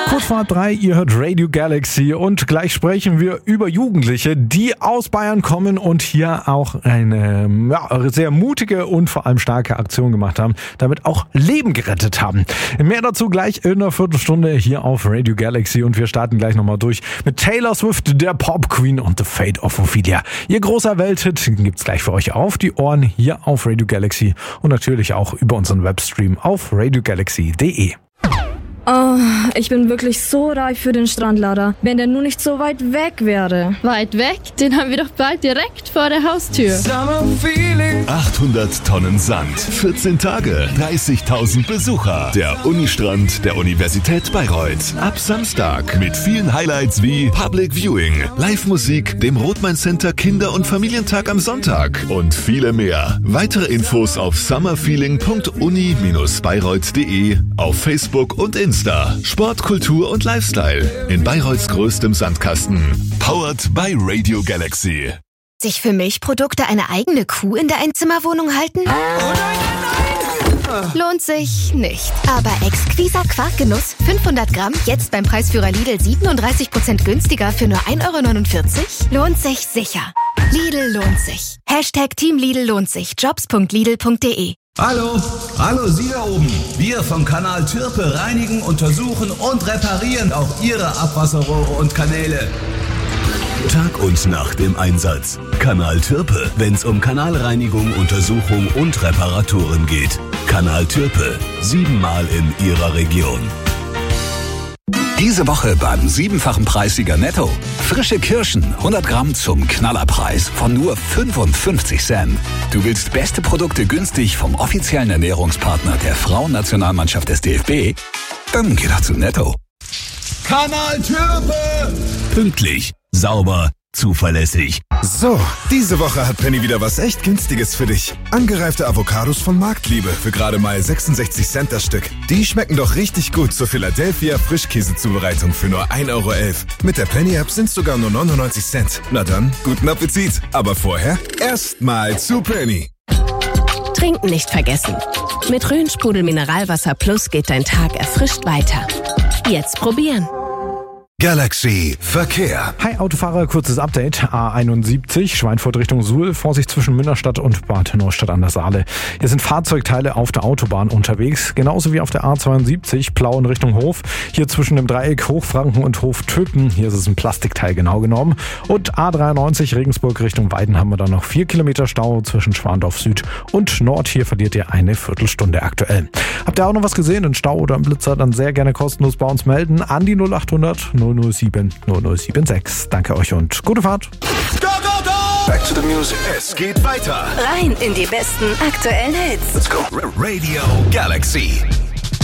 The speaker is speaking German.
Kurfahrt 3, ihr hört Radio Galaxy und gleich sprechen wir über Jugendliche, die aus Bayern kommen und hier auch eine sehr mutige und vor allem starke Aktion gemacht haben, damit auch Leben gerettet haben. Mehr dazu gleich in einer Viertelstunde hier auf Radio Galaxy und wir starten gleich nochmal durch mit Taylor Swift, der Pop Queen und The Fate of Ophelia. Ihr großer Welthit gibt's gleich für euch auf die Ohren hier auf Radio Galaxy und natürlich auch über unseren Webstream auf radiogalaxy.de. Oh, ich bin wirklich so reif für den Strandlader. Wenn der nur nicht so weit weg wäre. Weit weg? Den haben wir doch bald direkt vor der Haustür. 800 Tonnen Sand, 14 Tage, 30.000 Besucher. Der Unistrand der Universität Bayreuth. Ab Samstag mit vielen Highlights wie Public Viewing, Live-Musik, dem Rothmann Center Kinder- und Familientag am Sonntag und viele mehr. Weitere Infos auf summerfeeling.uni-bayreuth.de, auf Facebook und Instagram. Sport, Kultur und Lifestyle in Bayreuths größtem Sandkasten. Powered by Radio Galaxy. Sich für Milchprodukte eine eigene Kuh in der Einzimmerwohnung halten? Lohnt sich nicht. Aber Exquisa Quarkgenuss 500 Gramm, jetzt beim Preisführer Lidl 37% günstiger für nur 1,49 €? Lohnt sich sicher. Lidl lohnt sich. Team Lidl lohnt sich. Jobs.lidl.de. Hallo, Sie da oben. Wir vom Kanal Türpe reinigen, untersuchen und reparieren auch Ihre Abwasserrohre und Kanäle. Tag und Nacht im Einsatz. Kanal Türpe, wenn's um Kanalreinigung, Untersuchung und Reparaturen geht. Kanal Türpe, 7-mal in Ihrer Region. Diese Woche beim 7-fachen Preissieger Netto. Frische Kirschen, 100 Gramm zum Knallerpreis von nur 55 Cent. Du willst beste Produkte günstig vom offiziellen Ernährungspartner der Frauennationalmannschaft des DFB? Dann geh doch zu Netto. Kanal Türpe! Pünktlich, sauber, zuverlässig. So, diese Woche hat Penny wieder was echt Günstiges für dich. Angereifte Avocados von Marktliebe für gerade mal 66 Cent das Stück. Die schmecken doch richtig gut zur Philadelphia Frischkäsezubereitung für nur 1,11 €. Mit der Penny-App sind sogar nur 99 Cent. Na dann, guten Appetit. Aber vorher erstmal zu Penny. Trinken nicht vergessen. Mit Rhön-Sprudel Mineralwasser Plus geht dein Tag erfrischt weiter. Jetzt probieren. Galaxy Verkehr. Hi Autofahrer, kurzes Update. A71, Schweinfurt Richtung Suhl, Vorsicht zwischen Münnerstadt und Bad Neustadt an der Saale. Hier sind Fahrzeugteile auf der Autobahn unterwegs, genauso wie auf der A72, Plauen Richtung Hof. Hier zwischen dem Dreieck Hochfranken und Hoftöpen, hier ist es ein Plastikteil genau genommen. Und A93 Regensburg Richtung Weiden haben wir dann noch 4 Kilometer Stau zwischen Schwandorf Süd und Nord. Hier verliert ihr eine Viertelstunde aktuell. Habt ihr auch noch was gesehen, einen Stau oder einen Blitzer, dann sehr gerne kostenlos bei uns melden an die 0800 007 0076. Danke euch und gute Fahrt. Go, go, go! Back to the music. Es geht weiter. Rein in die besten aktuellen Hits. Let's go. Radio Galaxy.